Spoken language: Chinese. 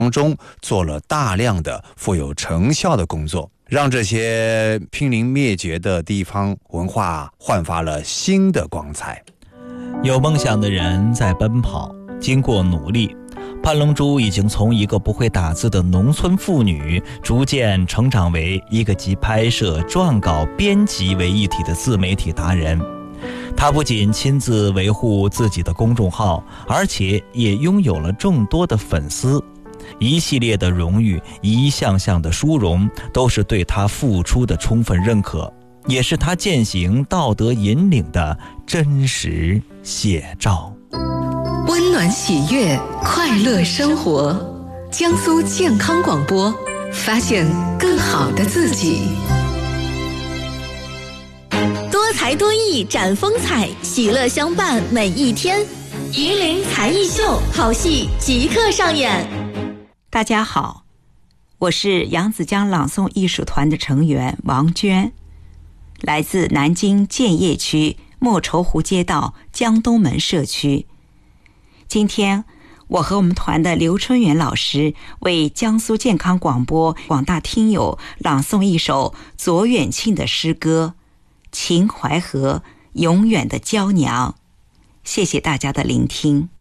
中做了大量的富有成效的工作，让这些濒临灭绝的地方文化焕发了新的光彩。 有梦想的人在奔跑，经过努力，潘龙珠已经从一个不会打字的农村妇女，逐渐成长为一个集拍摄、撰稿、编辑为一体的自媒体达人。他不仅亲自维护自己的公众号，而且也拥有了众多的粉丝。一系列的荣誉，一项项的殊荣，都是对他付出的充分认可，也是他践行道德引领的真实写照。 温暖喜悦，快乐生活。江苏健康广播，发现更好的自己。 多才多艺展风采，喜乐相伴每一天。榆林才艺秀，好戏即刻上演。 大家好，我是扬子江朗诵艺术团的成员王娟，来自南京建邺区莫愁湖街道江东门社区。今天我和我们团的刘春元老师为江苏健康广播广大听友朗诵一首左远庆的诗歌《秦淮河永远的娇娘》。谢谢大家的聆听。